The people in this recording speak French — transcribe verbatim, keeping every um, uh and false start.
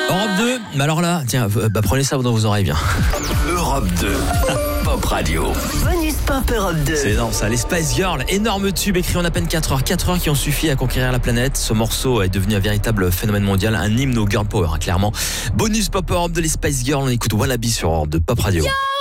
Europe deux, mais alors là, tiens, bah prenez ça dans vos oreilles bien. Europe deux, Pop Radio. Bonus Pop Europe deux. C'est énorme ça, les Spice Girls, énorme tube écrit en à peine quatre heures. quatre heures qui ont suffi à conquérir la planète. Ce morceau est devenu un véritable phénomène mondial, un hymne au girl power, hein, clairement. Bonus Pop Europe de les Spice Girls, on écoute Wallaby sur Europe deux Pop Radio. Yo